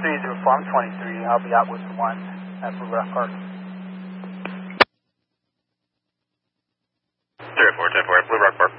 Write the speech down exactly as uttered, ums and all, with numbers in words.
three zero four, I'm twenty-three. I'll be out with the one at Blue Rock Park. zero four, ten four, Blue Rock Park.